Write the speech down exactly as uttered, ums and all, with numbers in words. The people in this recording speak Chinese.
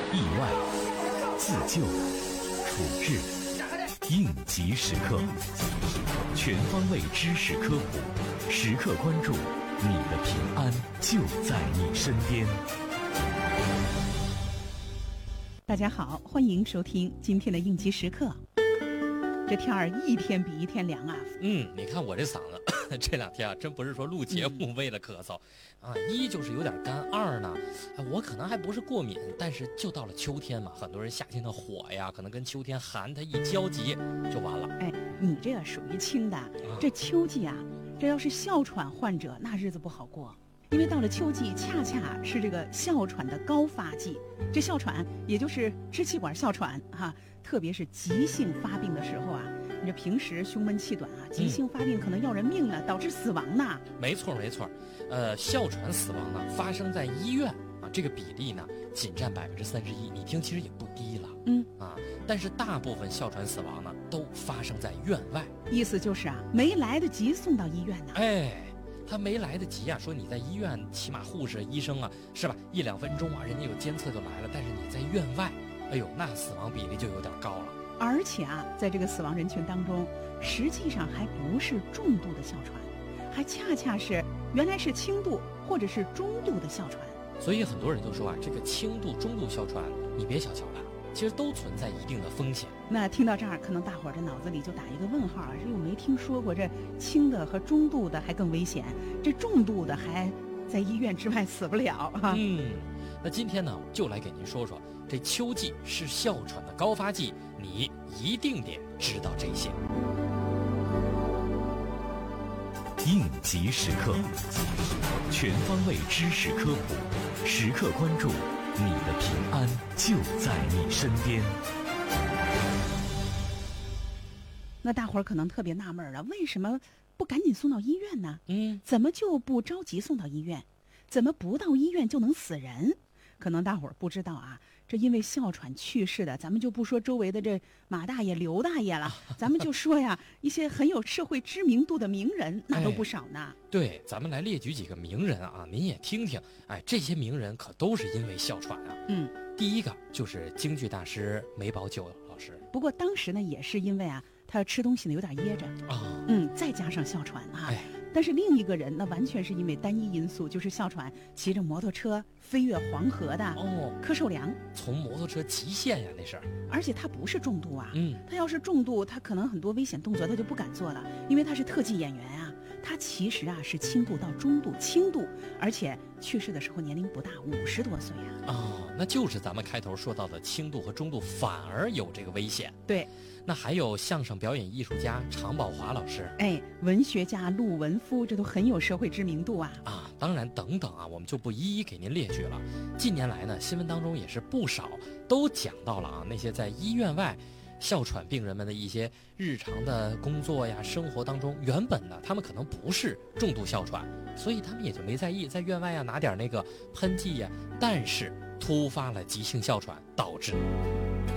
意外、自救、处置、应急时刻，全方位知识科普，时刻关注，你的平安就在你身边。 大家好，欢迎收听今天的应急时刻。这天儿一天比一天凉啊！ 嗯，你看我这嗓子，这两天啊，真不是说录节目为了咳嗽，啊，一就是有点干，二呢，我可能还不是过敏，但是就到了秋天嘛，很多人夏天的火呀，可能跟秋天寒它一交集就完了。 哎，你这个属于轻的，这秋季啊，这要是哮喘患者，那日子不好过。因为到了秋季，恰恰是这个哮喘的高发季。这哮喘也就是支气管哮喘哈，特别是急性发病的时候啊，你这平时胸闷气短啊，急性发病可能要人命呢，导致死亡呢。 没错没错，呃，哮喘死亡呢发生在医院啊，这个比例呢仅占百分之三十一，你听其实也不低了。 嗯啊，但是大部分哮喘死亡呢都发生在院外， 意思就是啊，没来得及送到医院呢。 哎。他没来得及啊，说你在医院，起码护士、医生啊，是吧？一两分钟啊，人家有监测就来了。但是你在院外，哎呦，那死亡比例就有点高了。 而且啊，在这个死亡人群当中，实际上还不是重度的哮喘，还恰恰是原来是轻度或者是中度的哮喘。 所以很多人都说啊，这个轻度、中度哮喘，你别小瞧它。其实都存在一定的风险。 那听到这儿，可能大伙儿这脑子里就打一个问号啊，这又没听说过这轻的和中度的还更危险，这重度的还在医院之外死不了啊。 嗯，那今天呢，就来给您说说，这秋季是哮喘的高发季，你一定得知道这些。 应急时刻，全方位知识科普，时刻关注。你的平安就在你身边。 那大伙儿可能特别纳闷了，为什么不赶紧送到医院呢？ 嗯， 怎么就不着急送到医院？怎么不到医院就能死人？可能大伙儿不知道啊，这因为哮喘去世的，咱们就不说周围的这马大爷、刘大爷了，咱们就说呀，一些很有社会知名度的名人，那都不少呢。 哎、对，咱们来列举几个名人啊，您也听听。哎，这些名人可都是因为哮喘啊。 嗯， 第一个就是京剧大师梅葆玖老师。 不过当时呢，也是因为啊，他吃东西呢有点噎着啊、哦，嗯，再加上哮喘啊。哎，但是另一个人那完全是因为单一因素，就是哮喘，骑着摩托车飞越黄河的哦， 柯受良。 从摩托车极限呀，那是。 而且他不是重度啊， 嗯， 他要是重度，他可能很多危险动作他就不敢做了，因为他是特技演员啊。他其实啊是轻度到中度，轻度，而且去世的时候年龄不大，五十多岁啊。 哦，那就是咱们开头说到的轻度和中度反而有这个危险。 对。 那还有相声表演艺术家常宝华老师， 哎，文学家陆文夫，这都很有社会知名度啊。 啊，当然等等啊，我们就不一一给您列举了。近年来呢，新闻当中也是不少都讲到了啊，那些在医院外哮喘病人们的一些日常的工作呀、生活当中，原本呢他们可能不是重度哮喘，所以他们也就没在意，在院外呀拿点那个喷剂呀，但是突发了急性哮喘，导致